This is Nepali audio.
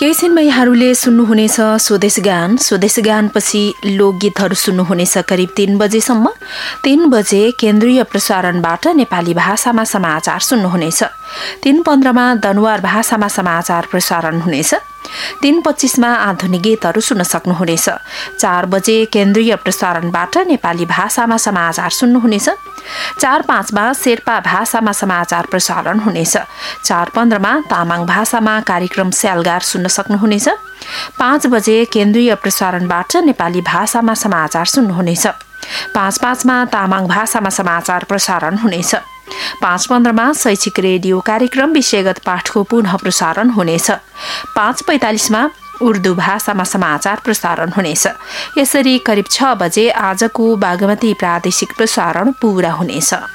केही छिनमा यहाँहरूले सुन्नुहुनेछ स्वदेश गान पछि लोकगीतहरू सुन्नुहुनेछ करिब 3 बजेसम्म। 3 बजे केन्द्रीय प्रसारणबाट नेपाली भाषामा समाचार सुन्नुहुनेछ। 3:15 मा दनुवार भाषामा समाचार प्रसारण हुनेछ। 3:25 मा आधुनिक गीतहरू सुन्न सक्नुहुनेछ। 4 बजे केन्द्रीय प्रसारणबाट नेपाली भाषामा समाचार सुन्नुहुनेछ। 4:05 मा शेर्पा भाषामा समाचार प्रसारण हुनेछ। 4:15 मा तामाङ भाषामा कार्यक्रम स्यालगार सुन्न सक्नुहुनेछ। 5 बजे केन्द्रीय प्रसारणबाट नेपाली भाषामा समाचार सुन्नुहुनेछ। 5:05 मा तामाङ भाषामा समाचार प्रसारण हुनेछ। 5:15 मा शैक्षिक रेडियो कार्यक्रम विषयगत पाठको पुनः प्रसारण हुनेछ। 5:45 मा उर्दू भाषामा समाचार प्रसारण हुनेछ। यसरी करिब 6 बजे आजको बागमती प्रादेशिक प्रसारण पूरा हुनेछ।